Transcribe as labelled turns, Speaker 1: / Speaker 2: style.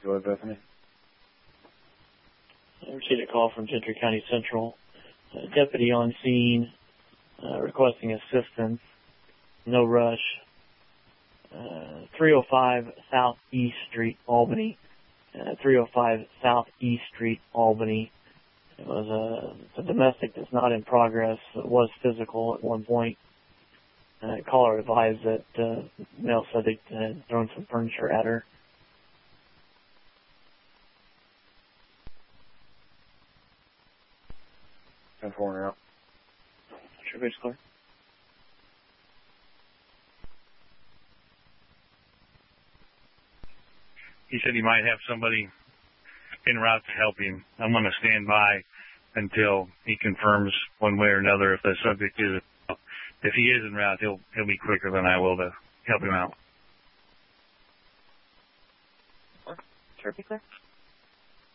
Speaker 1: Go ahead, Bethany.
Speaker 2: I received a call from Gentry County Central. Deputy on scene requesting assistance. No rush. 305 Southeast Street, Albany. 305 Southeast Street, Albany. It was a domestic that's not in progress. It was physical at one point. Caller advised that male subject had thrown some furniture at her.
Speaker 1: And 4 out.
Speaker 2: Sure, base clear.
Speaker 3: He said he might have somebody en route to help him. I'm going to stand by until he confirms one way or another if the subject is. If he is en route, he'll be quicker than I will to help him out.
Speaker 4: Sure, be clear.